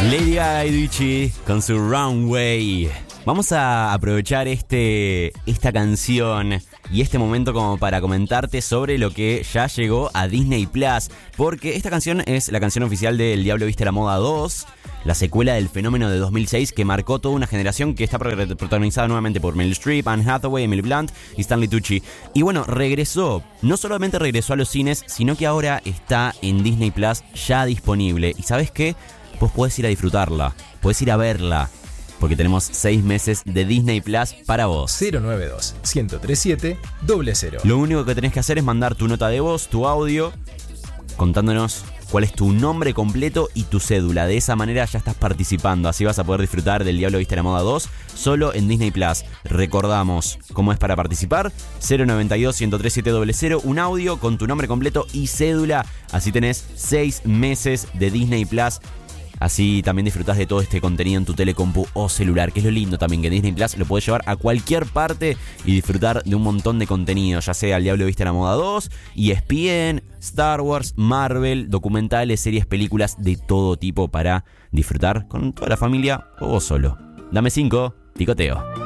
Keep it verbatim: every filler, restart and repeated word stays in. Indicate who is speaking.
Speaker 1: Lady Gaga y Avicii con su Runway. Vamos a aprovechar este, esta canción y este momento como para comentarte sobre lo que ya llegó a Disney Plus, porque esta canción es la canción oficial de El Diablo Viste la Moda dos, la secuela del Fenómeno de dos mil seis que marcó toda una generación, que está protagonizada nuevamente por Meryl Streep, Anne Hathaway, Emily Blunt y Stanley Tucci. Y bueno, regresó, no solamente regresó a los cines, sino que ahora está en Disney Plus ya disponible. ¿Y sabes qué? Vos podés ir a disfrutarla, podés ir a verla, porque tenemos seis meses de Disney Plus para vos.
Speaker 2: cero nueve dos, uno cero tres siete, cero cero.
Speaker 1: Lo único que tenés que hacer es mandar tu nota de voz, tu audio, contándonos cuál es tu nombre completo y tu cédula. De esa manera ya estás participando. Así vas a poder disfrutar del Diablo Viste la Moda dos solo en Disney Plus. Recordamos cómo es para participar: cero nueve dos, uno tres siete, cero cero. Un audio con tu nombre completo y cédula. Así tenés seis meses de Disney Plus. Así también disfrutás de todo este contenido en tu telecompu o celular, que es lo lindo también, que Disney Plus lo podés llevar a cualquier parte y disfrutar de un montón de contenido, ya sea El Diablo Viste la Moda dos, E S P N, Star Wars, Marvel, documentales, series, películas de todo tipo para disfrutar con toda la familia o vos solo. Dame cinco, picoteo.